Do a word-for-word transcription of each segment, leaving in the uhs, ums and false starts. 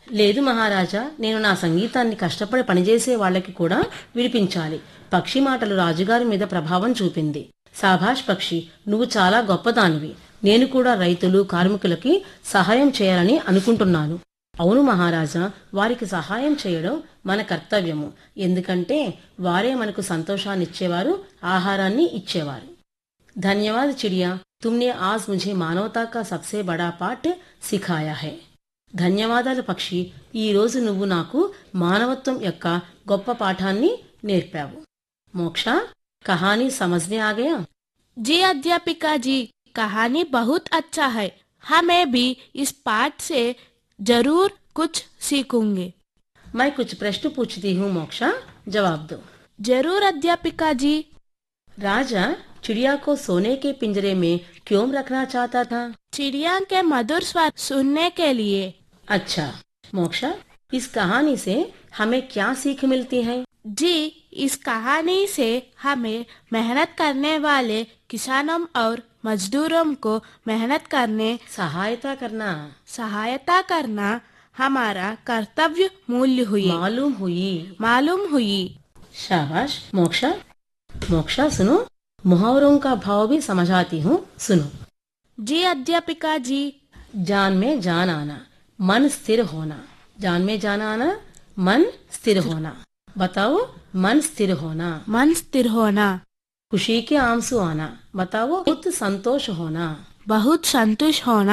లేదు మహారాజా, నేను నా సంగీతాన్ని కష్టపడి పనిచేసే వాళ్ళకి కూడా వినిపించాలి. పక్షి మాటలు రాజుగారి మీద ప్రభావం చూపింది. సాభాష్ పక్షి, నువ్వు చాలా గొప్పదానివి. నేను కూడా రైతులు కార్మికులకి సహాయం చేయాలని అనుకుంటున్నాను. అవును మహారాజా, వారికి సహాయం చేయడం మన కర్తవ్యము. ఎందుకంటే వారే మనకు సంతోషాన్నిచ్చేవారు, ఆహారాన్ని ఇచ్చేవారు. ధన్యవాद चिड़िया, तुमने आज मुझे मानवता का सबसे बड़ा पाठ सिखाया है. ధన్యవాదాలు పక్షి, ఈ రోజు నువ్వు నాకు మానవత్వం యొక్క గొప్ప పాఠాన్ని నేర్పావు. మోక్ష, కహానీ సమజ్మే ఆ గయా? जी अध्यापिका जी, कहानी बहुत अच्छा है. हमें भी इस पाठ से जरूर कुछ सीखूंगे. मैं कुछ प्रश्न पूछती हूँ मोक्षा, जवाब दो. जरूर अध्यापिका जी. राजा चिड़िया को सोने के पिंजरे में क्यों रखना चाहता था? चिड़िया के मधुर स्वर सुनने के लिए. अच्छा मोक्षा, इस कहानी से हमें क्या सीख मिलती है? जी, इस कहानी से हमें मेहनत करने वाले किसानों और मजदूरों को मेहनत करने सहायता करना सहायता करना हमारा कर्तव्य मूल्य हुई मालूम हुई मालूम हुई. शाबाश मोक्षा. मोक्षा सुनो, मुहावरों का भाव भी समझाती हूँ, सुनो. जी अध्यापिका जी. जान में जान आना, मन स्थिर होना. जान में जान आना, मन स्थिर होना. बताओ, मन स्थिर होना. मन स्थिर होना. खुशी के आंसू आना. बताओ, बहुत संतोष होना. बहुत संतोष होना.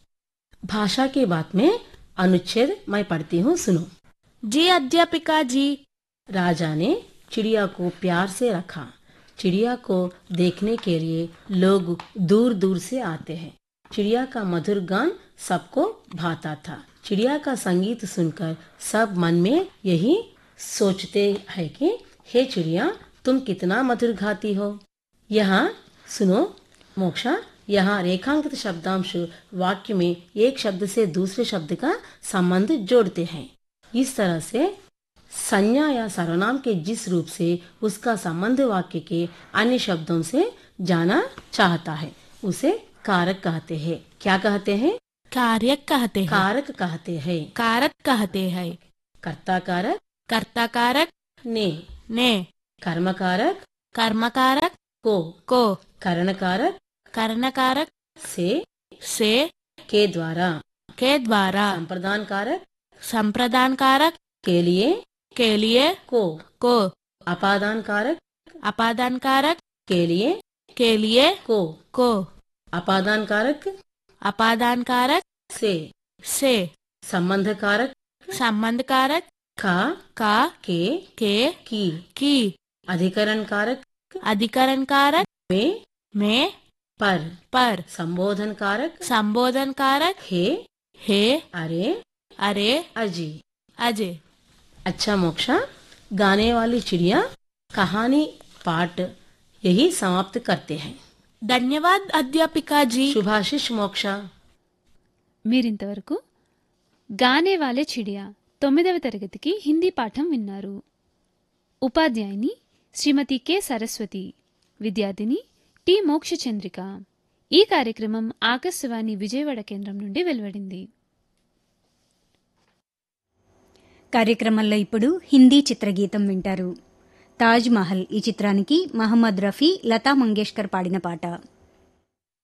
भाषा के बात में अनुच्छेद मैं पढ़ती हूँ, सुनो. जी अध्यापिका जी. राजा ने चिड़िया को प्यार से रखा. चिड़िया को देखने के लिए लोग दूर दूर से आते हैं. चिड़िया का मधुर गान सबको भाता था. चिड़िया का संगीत सुनकर सब मन में यही सोचते हैं कि हे चिड़िया, तुम कितना मधुर गाती हो. यहाँ सुनो मोक्षा, यहाँ रेखांकित शब्दांश वाक्य में एक शब्द से दूसरे शब्द का संबंध जोड़ते हैं. इस तरह से संज्ञा या सर्वनाम के जिस रूप से उसका संबंध वाक्य के अन्य शब्दों से जाना चाहता है उसे कारक कहते हैं. क्या कहते हैं? कारक कहते हैं. कारक कहते हैं. कारक कहते हैं. कर्ता कारक, कर्ता कारक ने ने कर्म कारक, कर्म कारक को को करण कारक, कर्ण कारक से से के द्वारा, के द्वारा, संप्रदान कारक संप्रदान कारक के लिए, के लिए, को को अपादान कारक अपादान कारक के लिए, के लिए, को को अपादान कारक अपादान कारक से, से संबंध कारक संबंध कारक का का के के की, की अधिकरण कारक अधिकरण कारक में में पर, पर संबोधन कारक संबोधन कारक हे हे अरे अरे अजी. अजय. अच्छा मोक्षा, गाने वाली चिड़िया कहानी पाठ यही समाप्त करते हैं. धन्यवाद अध्यापिका जी. शुभाशीष मोक्षा. మీరింతవరకు గానేవాలే చిడియా తొమ్మిదవ తరగతికి హిందీ పాఠం విన్నారు. ఉపాధ్యాయుని శ్రీమతి కె సరస్వతి, విద్యార్థిని టి మోక్షచంద్రిక. ఈ కార్యక్రమం ఆకాశవాణి విజయవాడ కేంద్రం నుండి వెలువడింది. కార్యక్రమంలో ఇప్పుడు హిందీ చిత్రగీతం వింటారు. తాజ్ మహల్ ఈ చిత్రానికి మహమ్మద్ రఫీ, లతా మంగేష్కర్ పాడిన పాట.